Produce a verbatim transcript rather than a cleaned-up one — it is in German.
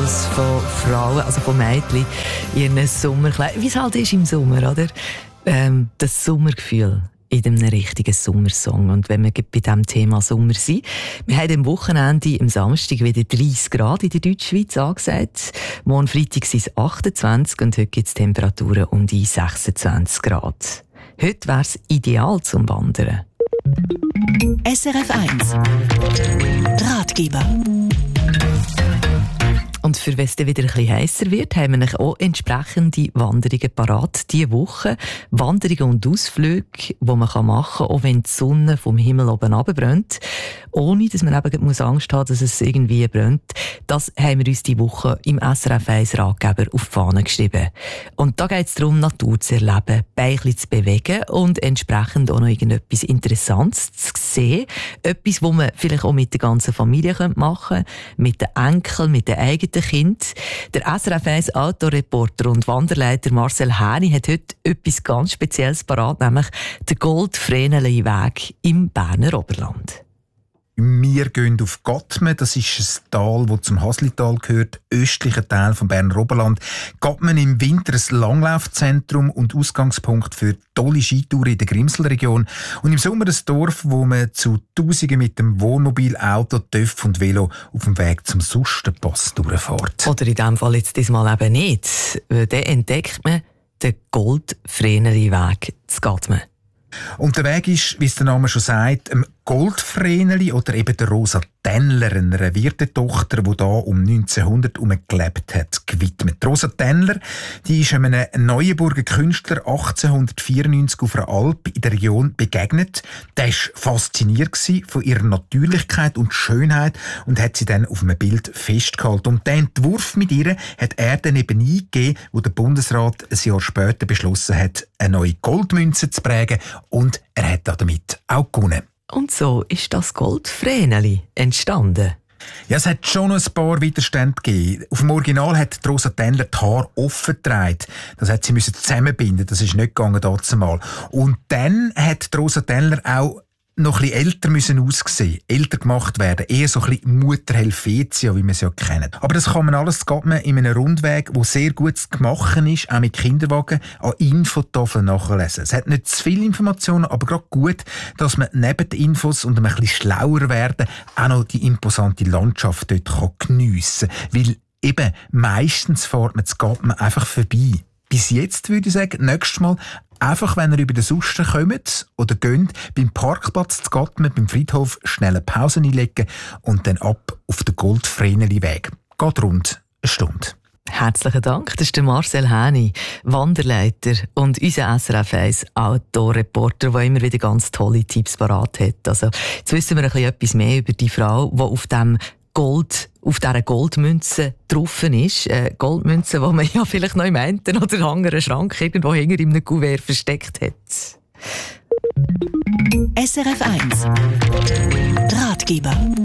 Fotos von Frauen, also von Mädchen in ihren Sommerkleidern. Wie es halt ist im Sommer, oder? Ähm, das Sommergefühl in einem richtigen Sommersong. Und wenn wir bei diesem Thema Sommer sind, wir haben am Wochenende, am Samstag, wieder dreißig Grad in der Deutschschweiz angesagt. Morgen Freitag sind es achtundzwanzig und heute gibt es Temperaturen um die sechsundzwanzig Grad. Heute wäre es ideal zum Wandern. S R F eins Ratgeber. Und für wenn es dann wieder ein bisschen heißer wird, haben wir auch entsprechende Wanderungen parat diese Woche. Wanderungen und Ausflüge, die man machen kann, auch wenn die Sonne vom Himmel oben runterbrennt. Ohne, dass man eben Angst haben muss, dass es irgendwie brennt. Das haben wir uns diese Woche im S R F eins Ratgeber auf die Fahne geschrieben. Und da geht es darum, Natur zu erleben, Beinchen zu bewegen und entsprechend auch noch irgendetwas Interessantes zu sehen. Etwas, was man vielleicht auch mit der ganzen Familie machen könnte, mit den Enkeln, mit den eigenen Kind. Der S R F eins Autoreporter und Wanderleiter Marcel Häni hat heute etwas ganz Spezielles parat, nämlich den Goldvreneli-Weg im Berner Oberland. Wir gehen auf Gattmen, das ist ein Tal, das zum Haslital gehört, östlicher Teil vom Berner Oberland. Gattmen im Winter ein Langlaufzentrum und Ausgangspunkt für tolle Skitouren in der Grimselregion. Und im Sommer ein Dorf, wo man zu Tausenden mit dem Wohnmobil, Auto, Töff und Velo auf dem Weg zum Sustenpass durchfährt. Oder in diesem Fall jetzt diesmal eben nicht. Dann entdeckt man den Goldvreneli-Weg zu Gattmen. Und der Weg ist, wie es der Name schon sagt, ein Goldvreneli oder eben der Rosa Tennler, einer Wirtetochter, die da um neunzehnhundert herum gelebt hat, gewidmet. Die Rosa Tennler, die ist einem Neuenburger Künstler achtzehnhundertvierundneunzig auf einer Alp in der Region begegnet. Der war fasziniert von ihrer Natürlichkeit und Schönheit und hat sie dann auf einem Bild festgehalten. Und den Entwurf mit ihr hat er dann eben eingegeben, wo der Bundesrat ein Jahr später beschlossen hat, eine neue Goldmünze zu prägen, und er hat damit auch gewonnen. Und so ist das Goldvreneli entstanden. Ja, es hat schon noch ein paar Widerstände gegeben. Auf dem Original hat die Rosa Tennler die Haare offen getragen. Das hat sie müssen zusammenbinden. Das ist nicht gegangen dazumal. Und dann hat die Rosa Tennler auch noch ein bisschen älter müssen aussehen, älter gemacht werden, eher so ein bisschen Mutter Helvetia, wie wir es ja kennen. Aber das kann man alles in einem Rundweg, der sehr gut zu machen ist, auch mit Kinderwagen, an Infotafeln nachlesen. Es hat nicht zu viele Informationen, aber gerade gut, dass man neben den Infos und ein bisschen schlauer werden, auch noch die imposante Landschaft dort geniessen kann. Weil eben meistens fährt man zu Gattmen einfach vorbei. Bis jetzt würde ich sagen, nächstes Mal einfach, wenn ihr über den Susten kommt oder geht, beim Parkplatz zu Gattmen, beim Friedhof, schnell eine Pause einlegen und dann ab auf den Goldvreneli-Weg. Geht rund eine Stunde. Herzlichen Dank, das ist der Marcel Häni, Wanderleiter und unser S R F eins Outdoor-Reporter, der immer wieder ganz tolle Tipps parat hat. Also, jetzt wissen wir ein bisschen etwas mehr über die Frau, die auf dem Gold, auf dieser Goldmünze drauf ist. Äh, Goldmünze, die man ja vielleicht noch im einen oder anderen Schrank irgendwo hinter in einem Kuvert versteckt hat. S R F eins Ratgeber.